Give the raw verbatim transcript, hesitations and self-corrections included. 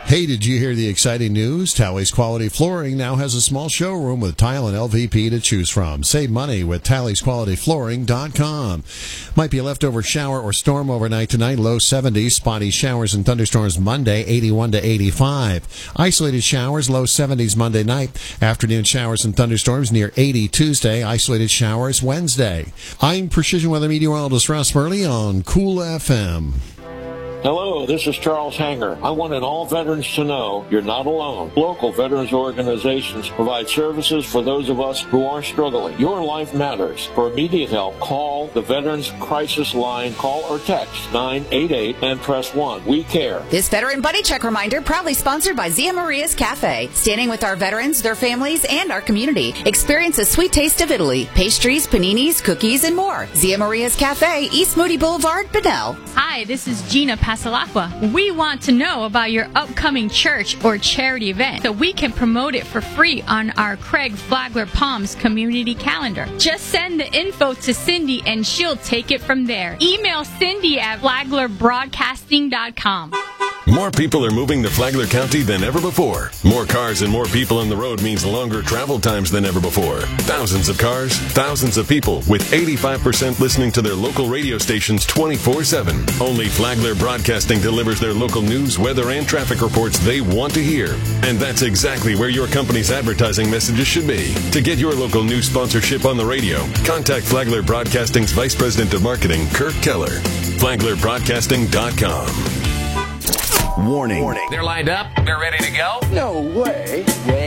Hey, did you hear the exciting news? Talley's Quality Flooring now has a small showroom with tile and L V P to choose from. Save money with Talley's Quality Flooring dot com. Might be a leftover shower or storm overnight tonight, low seventies. Spotty showers and thunderstorms Monday, eighty-one to eighty-five. Isolated showers, low seventies Monday night. Afternoon showers and thunderstorms near eighty Tuesday. Isolated showers Wednesday. I'm Precision Weather Meteorologist Ross Burley on Cool F M. Hello, this is Charles Hanger. I wanted all veterans to know you're not alone. Local veterans organizations provide services for those of us who are struggling. Your life matters. For immediate help, call the Veterans Crisis Line. Call or text nine eight eight and press one. We care. This Veteran Buddy Check reminder proudly sponsored by Zia Maria's Cafe. Standing with our veterans, their families, and our community. Experience a sweet taste of Italy. Pastries, paninis, cookies, and more. Zia Maria's Cafe, East Moody Boulevard, Benel. Hi, this is Gina Pasalacqua. We want to know about your upcoming church or charity event so we can promote it for free on our Craig Flagler Palms community calendar. Just send the info to Cindy and she'll take it from there. Email Cindy at flagler broadcasting dot com. More people are moving to Flagler County than ever before. More cars and more people on the road means longer travel times than ever before. Thousands of cars, thousands of people, with eighty-five percent listening to their local radio stations twenty-four seven. Only Flagler Broadcasting delivers their local news, weather, and traffic reports they want to hear. And that's exactly where your company's advertising messages should be. To get your local news sponsorship on the radio, contact Flagler Broadcasting's Vice President of Marketing, Kirk Keller. flagler broadcasting dot com. Warning. They're lined up. They're ready to go. No way.